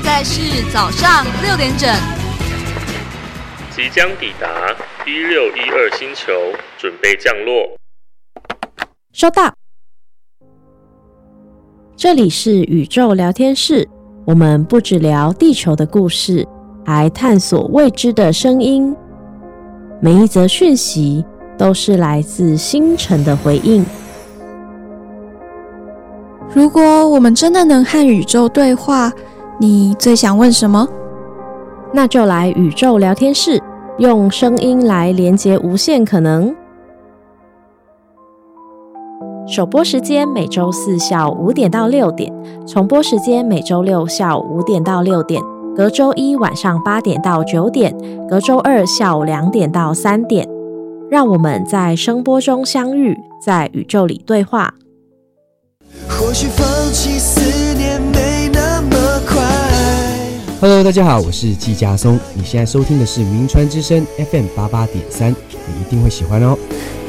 在是早上6点整， 即将抵达1612星球，准备降落。 收到。这里是宇宙聊天室，我们不只聊地球的故事，还探索未知的声音。每一则讯息都是来自星辰的回应。 如果我们真的能和宇宙对话，你最想问什么？ 那就来宇宙聊天室，用声音来连接无限可能。首播时间每周4下午5点到6点，重播时间每周6下午5点到6点，隔周1晚上8点到9点，隔周2下午2点到3点。让我们在声波中相遇，在宇宙里对话。 或许放弃思念没那么快。 Hello， 大家好，我是季嘉松，你现在收听的是名传之声 FM88.3，你一定会喜欢哦。